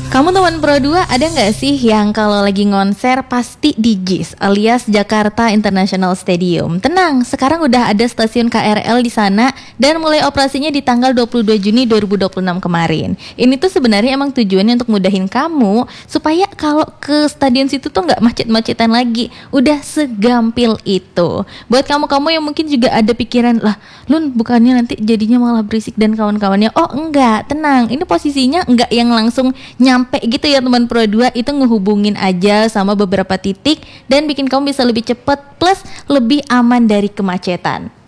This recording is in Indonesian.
Kamu teman Pro 2 ada nggak sih yang kalau lagi konser pasti di JIS alias Jakarta International Stadium? Tenang, sekarang udah ada stasiun KRL di sana dan mulai operasinya di tanggal 22 Juni 2026 kemarin. Ini tuh sebenarnya emang tujuannya untuk mudahin kamu supaya kalau ke stadion situ tuh nggak macet-macetan lagi. Udah segampil itu. Buat kamu-kamu yang mungkin juga ada pikiran, lah Lun bukannya nanti jadinya malah berisik dan kawan-kawannya. Oh enggak, tenang. Ini posisinya enggak yang langsung nyampe gitu ya teman Pro 2, itu ngehubungin aja sama beberapa titik dan bikin kamu bisa lebih cepet plus lebih aman dari kemacetan.